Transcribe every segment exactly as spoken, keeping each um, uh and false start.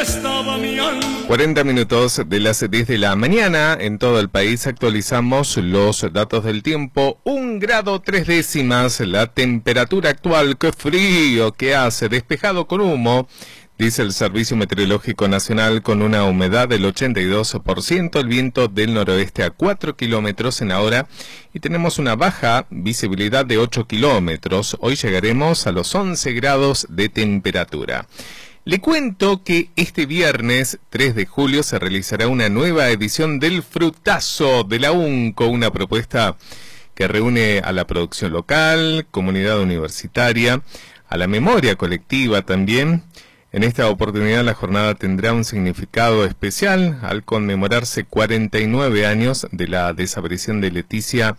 estaba mi alma. cuarenta minutos de las diez de la mañana. En todo el país actualizamos los datos del tiempo. Un grado tres décimas la temperatura actual. ¡Qué frío que hace! Despejado con humo, dice el Servicio Meteorológico Nacional, con una humedad del ochenta y dos por ciento, el viento del noroeste a cuatro kilómetros en la hora y tenemos una baja visibilidad de ocho kilómetros. Hoy llegaremos a los once grados de temperatura. Le cuento que este viernes tres de julio se realizará una nueva edición del Frutazo de la UNCO, una propuesta que reúne a la producción local, comunidad universitaria, a la memoria colectiva también. En esta oportunidad la jornada tendrá un significado especial al conmemorarse cuarenta y nueve años de la desaparición de Leticia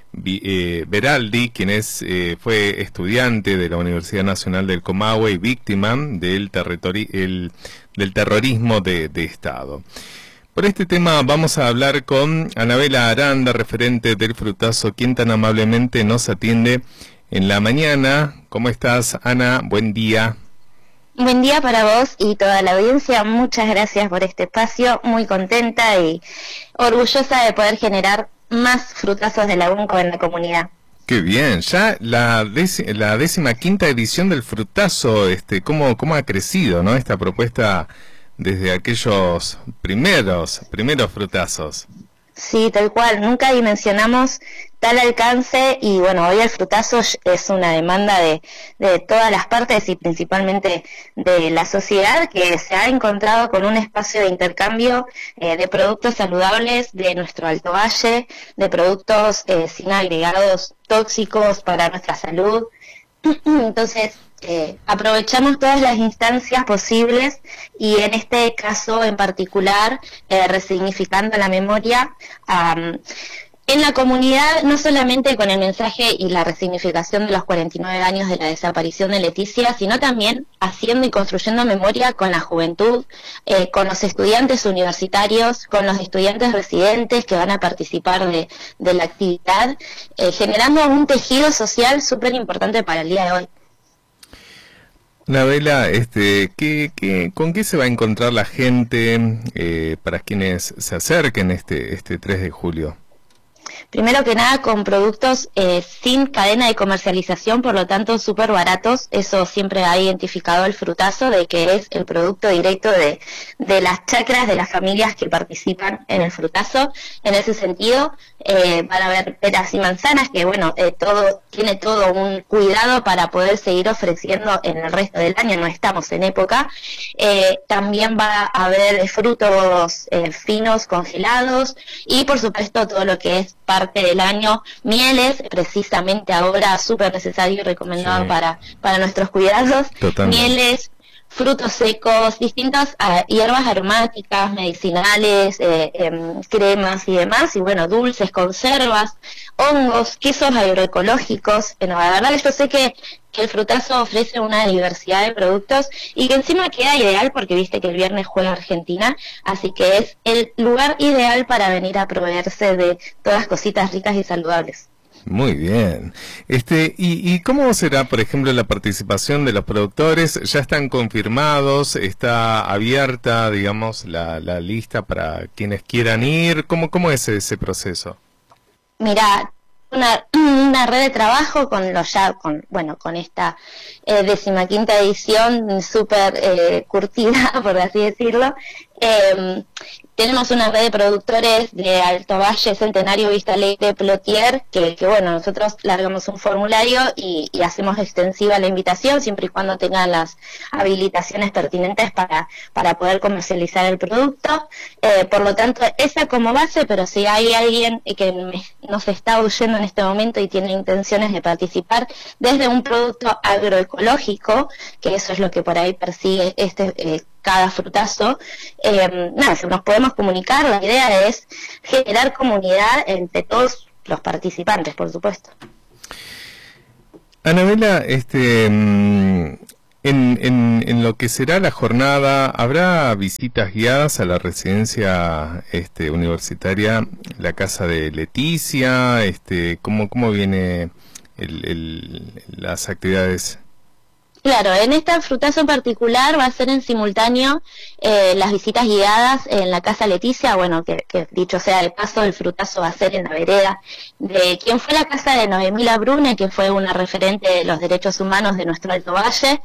eh, Beraldi, quien es, eh, fue estudiante de la Universidad Nacional del Comahue y víctima del, el, del terrorismo de, de Estado. Por este tema vamos a hablar con Anabela Aranda, referente del Frutazo, quien tan amablemente nos atiende en la mañana. ¿Cómo estás, Ana? Buen día. Buen día para vos y toda la audiencia. Muchas gracias por este espacio. Muy contenta y orgullosa de poder generar más frutazos de la UNCO en la comunidad. Qué bien. Ya la, décima, la décima quinta edición del Frutazo, este, cómo, cómo ha crecido, ¿no? Esta propuesta desde aquellos primeros, primeros frutazos. Sí, tal cual. Nunca dimensionamos tal alcance y bueno, hoy el Frutazo es una demanda de, de todas las partes y principalmente de la sociedad, que se ha encontrado con un espacio de intercambio eh, de productos saludables de nuestro Alto Valle, de productos eh, sin agregados tóxicos para nuestra salud. Entonces, eh, aprovechamos todas las instancias posibles y en este caso en particular, eh, resignificando la memoria um, en la comunidad, no solamente con el mensaje y la resignificación de los cuarenta y nueve años de la desaparición de Leticia, sino también haciendo y construyendo memoria con la juventud, eh, con los estudiantes universitarios, con los estudiantes residentes que van a participar de, de la actividad, eh, generando un tejido social súper importante para el día de hoy. Anabela, este, ¿qué, qué, ¿con qué se va a encontrar la gente eh, para quienes se acerquen este, este tres de julio? Primero que nada con productos eh, sin cadena de comercialización, por lo tanto súper baratos. Eso siempre ha identificado el Frutazo, de que es el producto directo de, de las chacras de las familias que participan en el Frutazo. En ese sentido eh, van a haber peras y manzanas, que bueno, eh, todo tiene todo un cuidado para poder seguir ofreciendo en el resto del año, no estamos en época. Eh, también va a haber frutos eh, finos congelados y por supuesto todo lo que es parte del año, mieles, precisamente ahora súper necesario y recomendado sí. para, para nuestros cuidados. Totalmente. Mieles, frutos secos, distintas uh, hierbas aromáticas, medicinales, eh, eh, cremas y demás, y bueno, dulces, conservas, hongos, quesos agroecológicos. Bueno, la verdad que yo sé que, que el Frutazo ofrece una diversidad de productos y que encima queda ideal porque viste que el viernes juega Argentina, así que es el lugar ideal para venir a proveerse de todas cositas ricas y saludables. Muy bien. Este, y, ¿y cómo será, por ejemplo, la participación de los productores? ¿Ya están confirmados? ¿Está abierta, digamos, la, la lista para quienes quieran ir? ¿Cómo, cómo es ese proceso? Mira, una, una red de trabajo con los ya, con, bueno, con esta eh, decimaquinta edición súper eh, curtida, por así decirlo. Eh, tenemos una red de productores de Alto Valle, Centenario, Vista Alegre, Plotier, que, que bueno, nosotros largamos un formulario y, y hacemos extensiva la invitación, siempre y cuando tengan las habilitaciones pertinentes para, para poder comercializar el producto. Eh, por lo tanto, esa como base, pero si hay alguien que me, nos está oyendo en este momento y tiene intenciones de participar desde un producto agroecológico, que eso es lo que por ahí persigue este eh, cada Frutazo, eh, nada, nos podemos comunicar. La idea es generar comunidad entre todos los participantes, por supuesto. Anabela, este, en, en, en lo que será la jornada, ¿habrá visitas guiadas a la residencia este, universitaria, la casa de Leticia? Este, ¿cómo, cómo viene el, el, las actividades? Claro, en esta frutazo en particular va a ser en simultáneo eh, las visitas guiadas en la Casa Leticia, bueno, que, que dicho sea de paso, el frutazo va a ser en la vereda de quien fue la casa de Noemí Labrune, que fue una referente de los derechos humanos de nuestro Alto Valle,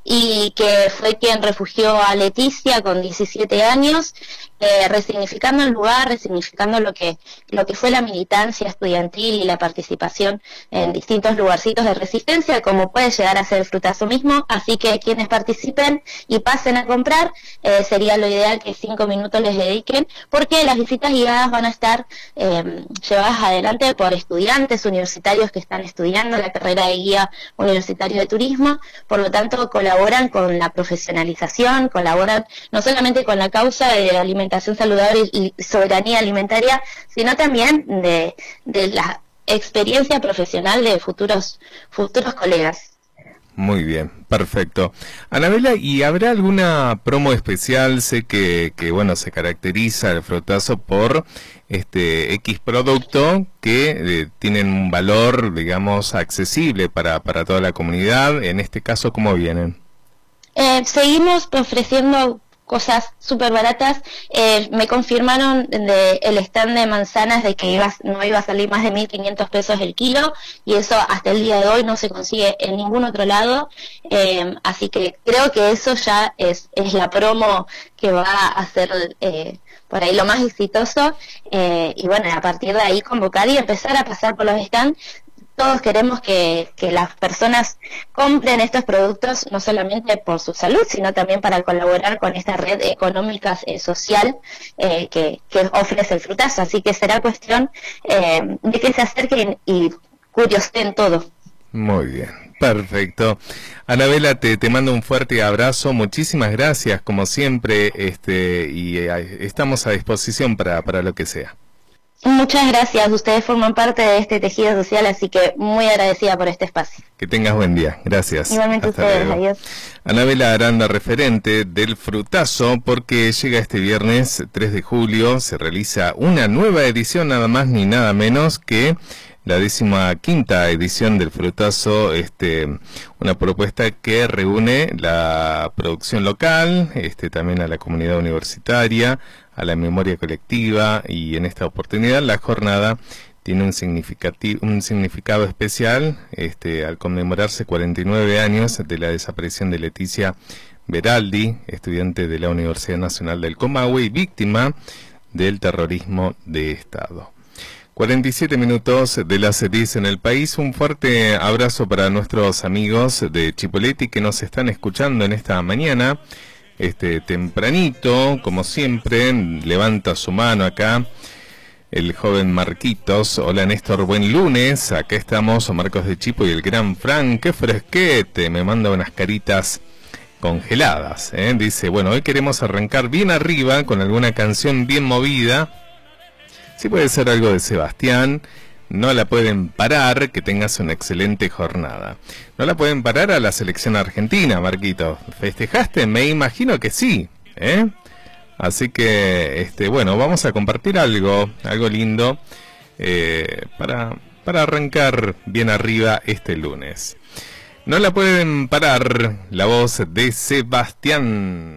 y que fue quien refugió a Leticia con diecisiete años, eh, resignificando el lugar, resignificando lo que, lo que fue la militancia estudiantil y la participación en distintos lugarcitos de resistencia, como puede llegar a ser el frutazo mismo. Así que quienes participen y pasen a comprar, eh, sería lo ideal que cinco minutos les dediquen, porque las visitas guiadas van a estar eh, llevadas adelante por estudiantes universitarios que están estudiando la carrera de guía universitario de turismo, por lo tanto colaboran con la profesionalización, colaboran no solamente con la causa de la alimentación saludable y soberanía alimentaria, sino también de, de la experiencia profesional de futuros, futuros colegas. Muy bien, perfecto. Anabela, ¿y habrá alguna promo especial? Sé que, que bueno, se caracteriza el frutazo por este X producto que eh, tienen un valor, digamos, accesible para, para toda la comunidad. En este caso, ¿cómo vienen? Eh, seguimos ofreciendo cosas súper baratas. Eh, me confirmaron de el stand de manzanas de que iba, no iba a salir más de mil quinientos pesos el kilo, y eso hasta el día de hoy no se consigue en ningún otro lado, eh, así que creo que eso ya es, es la promo que va a ser eh, por ahí lo más exitoso, eh, y bueno, a partir de ahí convocar y empezar a pasar por los stands. Todos queremos que, que las personas compren estos productos no solamente por su salud, sino también para colaborar con esta red económica eh, social eh, que, que ofrece el frutazo. Así que será cuestión eh, de que se acerquen y curiosen todo. Muy bien, perfecto. Anabela, te, te mando un fuerte abrazo, muchísimas gracias como siempre, este y eh, estamos a disposición para, para lo que sea. Muchas gracias, ustedes forman parte de este tejido social, así que muy agradecida por este espacio. Que tengas buen día, gracias. Igualmente Hasta ustedes, luego. Adiós. Anabela Aranda, referente del frutazo, porque llega este viernes tres de julio, se realiza una nueva edición, nada más ni nada menos que la décima quinta edición del frutazo, este, una propuesta que reúne la producción local, este, también a la comunidad universitaria, a la memoria colectiva, y en esta oportunidad la jornada tiene un significativo, un significado especial, este, al conmemorarse cuarenta y nueve años de la desaparición de Leticia Beraldi, estudiante de la Universidad Nacional del Comahue y víctima del terrorismo de Estado. cuarenta y siete minutos de las diez en el país. Un fuerte abrazo para nuestros amigos de Chipoleti que nos están escuchando en esta mañana. Este tempranito, como siempre, levanta su mano acá el joven Marquitos. Hola Néstor, buen lunes. Acá estamos, Marcos de Chipo y el gran Frank. Qué fresquete, me manda unas caritas congeladas, ¿eh? Dice, bueno, hoy queremos arrancar bien arriba con alguna canción bien movida. Sí, puede ser algo de Sebastián. No la pueden parar, que tengas una excelente jornada. No la pueden parar a la selección argentina, Marquito. ¿Festejaste? Me imagino que sí, ¿eh? Así que, este, bueno, vamos a compartir algo, algo lindo, eh, para, para arrancar bien arriba este lunes. No la pueden parar, la voz de Sebastián.